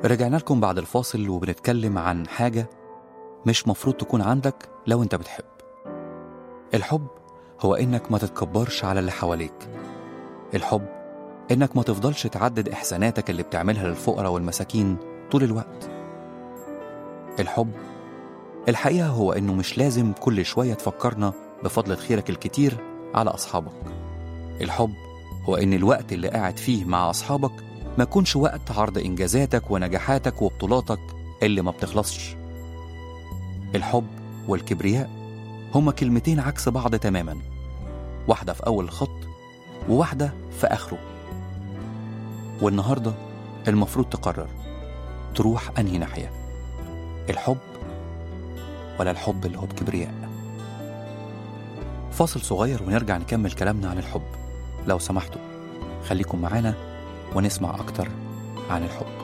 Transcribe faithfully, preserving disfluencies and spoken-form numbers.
رجعنا لكم بعد الفاصل وبنتكلم عن حاجة مش مفروض تكون عندك لو انت بتحب. الحب هو انك ما تتكبرش على اللي حواليك. الحب انك ما تفضلش تعدد احساناتك اللي بتعملها للفقراء والمساكين طول الوقت. الحب الحقيقة هو انه مش لازم كل شوية تفكرنا بفضل خيرك الكتير على أصحابك. الحب هو ان الوقت اللي قاعد فيه مع أصحابك ما يكونش وقت عرض إنجازاتك ونجاحاتك وبطولاتك اللي ما بتخلصش. الحب والكبرياء هما كلمتين عكس بعض تماما، واحدة في أول الخط وواحدة في آخره. والنهاردة المفروض تقرر تروح أنهي ناحية، الحب ولا الحب اللي هو بكبرياء. فاصل صغير ونرجع نكمل كلامنا عن الحب. لو سمحتوا خليكم معانا ونسمع أكتر عن الحب.